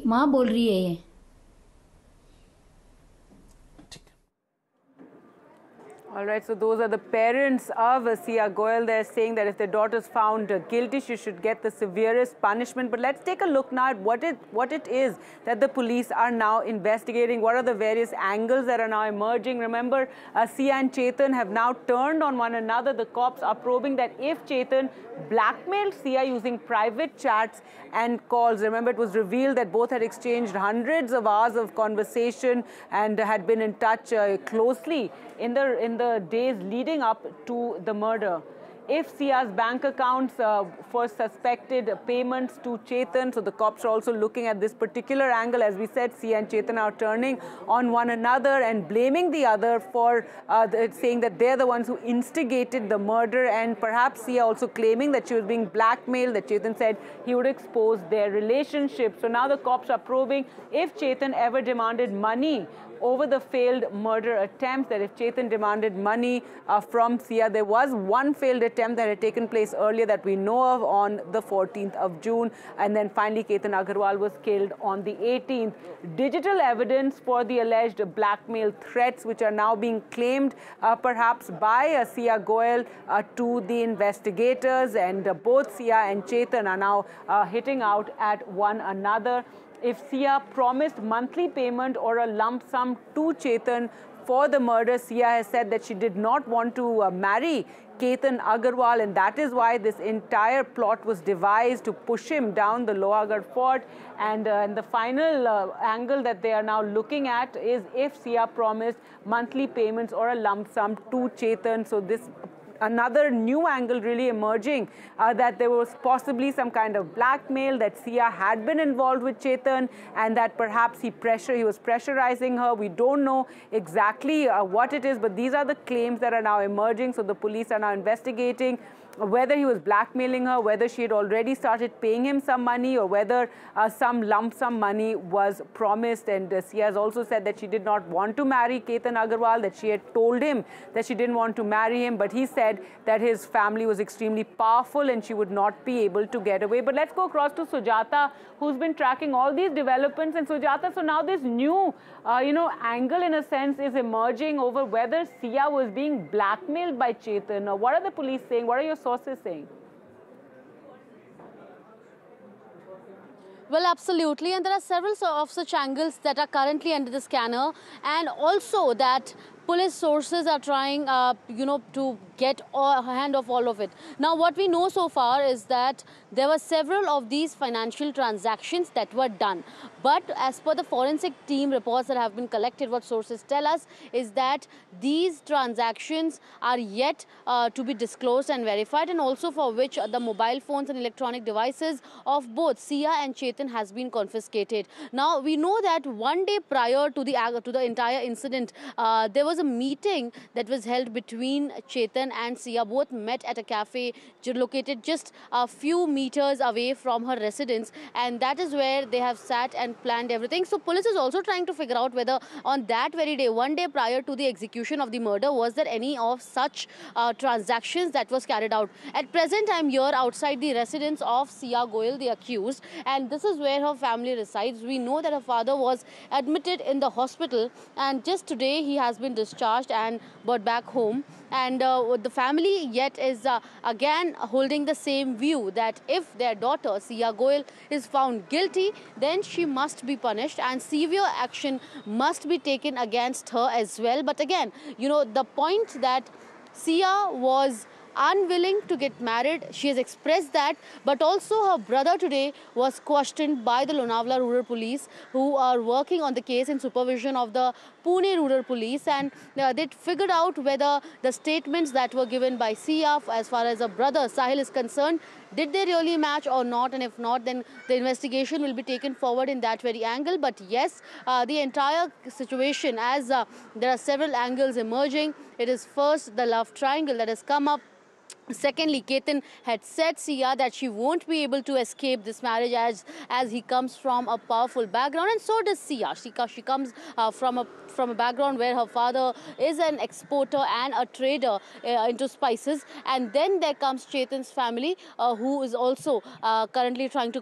माँ बोल रही है ये। All right, so those are the parents of Sia Goyal. They're saying that if their daughter is found guilty, she should get the severest punishment. But let's take a look now at what it is that the police are now investigating. What are the various angles that are now emerging? Remember, Sia and Chetan have now turned on one another. The cops are probing that if Chetan blackmailed Sia using private chats and calls. Remember, it was revealed that both had exchanged hundreds of hours of conversation and had been in touch closely in the days leading up to the murder. If Sia's bank accounts for suspected payments to Chetan, so the cops are also looking at this particular angle. As we said, Sia and Chetan are turning on one another and blaming the other for saying that they're the ones who instigated the murder, and perhaps Sia also claiming that she was being blackmailed, that Chetan said he would expose their relationship. So now the cops are probing if Chetan ever demanded money over the failed murder attempt, that if Chetan demanded money from Sia. There was one failed attempt that had taken place earlier that we know of on the 14th of June, and then finally Ketan Agarwal was killed on the 18th. Digital evidence for the alleged blackmail threats, which are now being claimed perhaps by Sia Goyal to the investigators, and both Sia and Chetan are now hitting out at one another. If Sia promised monthly payment or a lump sum to Chetan for the murder, Sia has said that she did not want to marry Ketan Agarwal, and that is why this entire plot was devised to push him down the Lohagarh fort. And the final angle that they are now looking at is if Sia promised monthly payments or a lump sum to Chetan. So this another new angle really emerging, that there was possibly some kind of blackmail, that Sia had been involved with Chetan, and that perhaps he was pressurizing her. We don't know exactly what it is, but these are the claims that are now emerging. So the police are now investigating whether he was blackmailing her, whether she had already started paying him some money, or whether some lump sum money was promised. And Sia has also said that she did not want to marry Ketan Agarwal, that she had told him that she didn't want to marry him, but he said that his family was extremely powerful and she would not be able to get away. But let's go across to Sujata, who's been tracking all these developments. And Sujata, so now this new angle in a sense is emerging over whether Sia was being blackmailed by Chetan. What are the police saying? What are your sources saying? Well, absolutely, and there are several of such angles that are currently under the scanner, and also that police sources are trying, to get a hand of all of it. Now, what we know so far is that there were several of these financial transactions that were done. But as per the forensic team reports that have been collected, what sources tell us is that these transactions are yet to be disclosed and verified, and also for which the mobile phones and electronic devices of both Sia and Chetan has been confiscated. Now, we know that one day prior to the entire incident, there was a meeting that was held between Chetan and Sia. Both met at a cafe located just a few meters away from her residence, and that is where they have sat and planned everything. So police is also trying to figure out whether on that very day, one day prior to the execution of the murder, was there any of such transactions that was carried out. At present, I am here outside the residence of Sia Goyal, the accused, and this is where her family resides. We know that her father was admitted in the hospital, and just today he has been discharged and brought back home. And the family yet is again holding the same view that if their daughter Sia Goyal is found guilty, then she must be punished and severe action must be taken against her as well. But again, the point that Sia was unwilling to get married, she has expressed that, but also her brother today was questioned by the Lonavala Rural Police, who are working on the case in supervision of the Pune Rural Police, and they figured out whether the statements that were given by Sia as far as her brother Sahil is concerned, did they really match or not, and if not, then the investigation will be taken forward in that very angle. But yes, the entire situation, as there are several angles emerging, it is first the love triangle that has come up. Secondly, Ketan had said Sia that she won't be able to escape this marriage as he comes from a powerful background, and so does Sia. She comes from a background where her father is an exporter and a trader into spices, and then there comes Chetan's family, who is also currently trying to